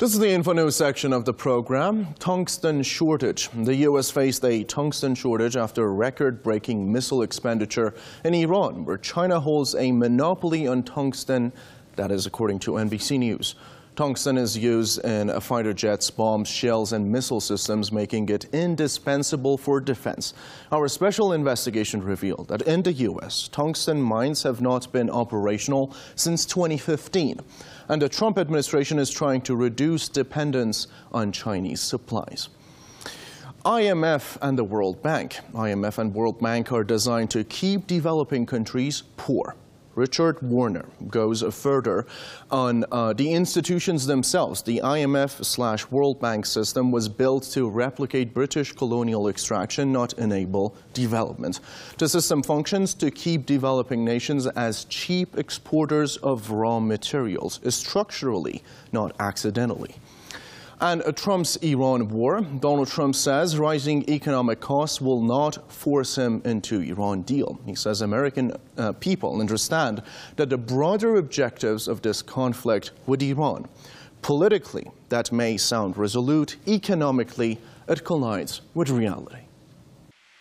This is the Info News section of the program. Tungsten shortage. The U.S. faced a tungsten shortage after a record-breaking missile expenditure in Iran, where China holds a monopoly on tungsten. That is according to NBC News. Tungsten is used in fighter jets, bombs, shells, and missile systems, making it indispensable for defense. Our special investigation revealed that in the U.S., tungsten mines have not been operational since 2015, and the Trump administration is trying to reduce dependence on Chinese supplies. IMF and the World Bank. IMF and World Bank are designed to keep developing countries poor. Richard Warner goes further on the institutions themselves. The IMF/World Bank system was built to replicate British colonial extraction, not enable development. The system functions to keep developing nations as cheap exporters of raw materials, structurally, not accidentally. And Trump's Iran war. Donald Trump says rising economic costs will not force him into Iran deal. He says American people understand that the broader objectives of this conflict with Iran. Politically, that may sound resolute. Economically, it collides with reality.